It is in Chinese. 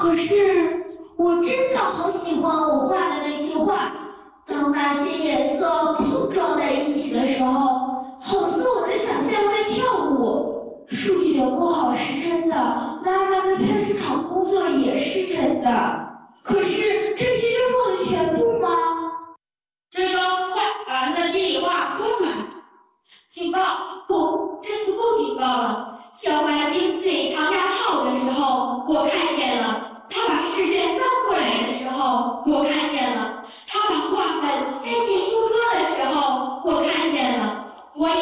可是我真的好喜欢我画的那些画，当那些颜色碰撞在一起的时候，好似我的想象在跳舞。数学不好是真的，妈妈的菜市场工作也是真的。可是这些就是我的全部吗？ 这就快把他的心里话说出来。警报！不，这次不警报了。小白冰嘴藏牙套的时候，我看见了；他把试卷翻过来的时候，我看见了。